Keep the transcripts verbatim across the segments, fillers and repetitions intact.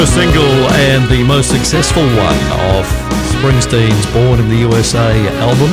The single and the most successful one of Springsteen's Born in the U S A album,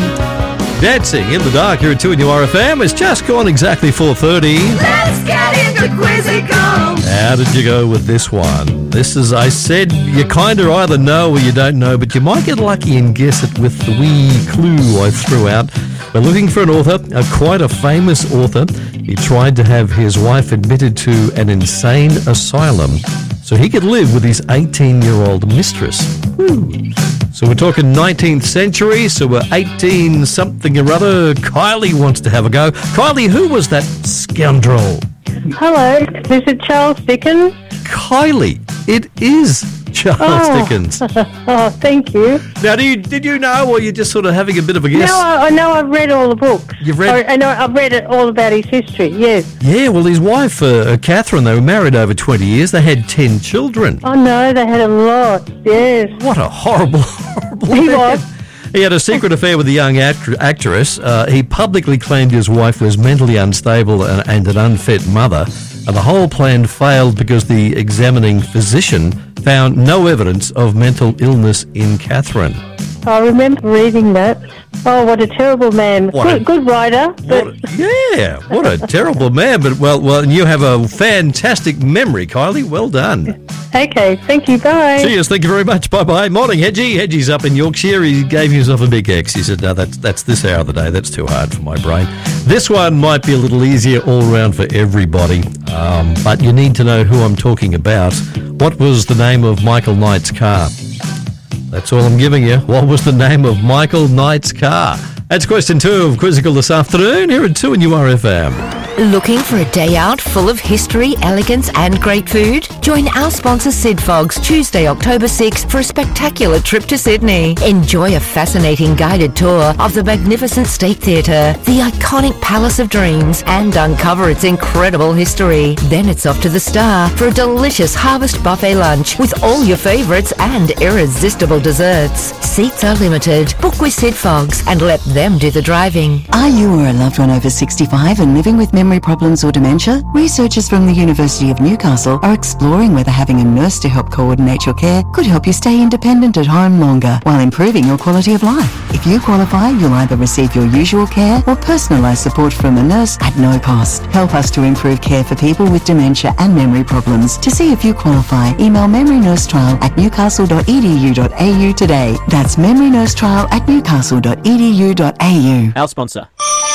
Dancing in the Dark, here at two N U R F M. It's just gone exactly four thirty. Let's get into Quizzical. How did you go with this one? This is, I said, you kind of either know or you don't know, but you might get lucky and guess it with the wee clue I threw out. We're looking for an author, a quite a famous author. He tried to have his wife admitted to an insane asylum so he could live with his eighteen-year-old mistress. Woo. So we're talking nineteenth century, so we're eighteen-something or other. Kylie wants to have a go. Kylie, who was that scoundrel? Hello, is it Charles Dickens? Kylie, it is Charles Oh. Dickens. Oh, thank you. Now, do you, did you know, or you're just sort of having a bit of a guess? No, I, I know I've read all the books. You've read- I, I know I've read it all about his history, yes. Yeah, well, his wife, uh, Catherine, they were married over twenty years. They had ten children. Oh, no, they had a lot, yes. What a horrible, horrible He man. was. He had a secret affair with a young act- actress. Uh, he publicly claimed his wife was mentally unstable and, and an unfit mother. And the whole plan failed because the examining physician found no evidence of mental illness in Catherine. I remember reading that. Oh, what a terrible man. What Good, a- good writer, but What a- yeah, what a terrible man. But, well, well, you have a fantastic memory, Kylie. Well done. okay, thank you, bye. Cheers, thank you very much. Bye-bye. Morning, Hedgie. Hedgie's up in Yorkshire. He gave himself a big X. He said, no, that's, that's this hour of the day. That's too hard for my brain. This one might be a little easier all around for everybody, um, but you need to know who I'm talking about. What was the name of Michael Knight's car? That's all I'm giving you. What was the name of Michael Knight's car? That's question two of Quizzical this afternoon here at two N U R F M. Looking for a day out full of history, elegance and great food? Join our sponsor Sid Fogs Tuesday, October sixth for a spectacular trip to Sydney. Enjoy a fascinating guided tour of the magnificent State Theatre, the iconic Palace of Dreams, and uncover its incredible history. Then it's off to the Star for a delicious harvest buffet lunch with all your favourites and irresistible desserts. Seats are limited. Book with Sid Fogs and let them do the driving. Are you or a loved one over sixty-five and living with memory problems or dementia? Researchers from the University of Newcastle are exploring whether having a nurse to help coordinate your care could help you stay independent at home longer while improving your quality of life. If you qualify, you'll either receive your usual care or personalised support from a nurse at no cost. Help us to improve care for people with dementia and memory problems. To see if you qualify, email memorynursetrial at newcastle dot e d u dot a u today. That's memorynursetrial at newcastle dot e d u dot a u. Our sponsor.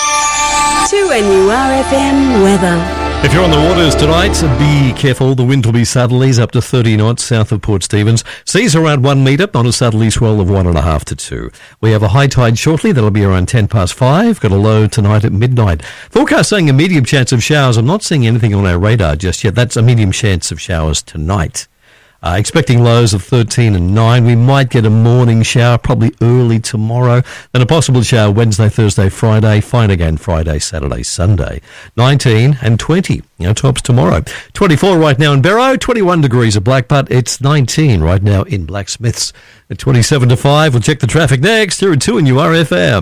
two N U R F M weather. If you're on the waters tonight, be careful. The wind will be southerlies up to thirty knots south of Port Stephens. Seas around one metre on a southerly swell of one and a half to two. We have a high tide shortly. That'll be around ten past five. Got a low tonight at midnight. Forecast saying a medium chance of showers. I'm not seeing anything on our radar just yet. That's a medium chance of showers tonight. Uh, expecting lows of thirteen and nine. We might get a morning shower probably early tomorrow. Then a possible shower Wednesday, Thursday, Friday. Fine again Friday, Saturday, Sunday. nineteen and twenty. You know, tops tomorrow. twenty-four right now in Barrow. twenty-one degrees at Blackbutt. It's nineteen right now in Blacksmiths. At twenty-seven to five. We'll check the traffic next here at two N U R F M.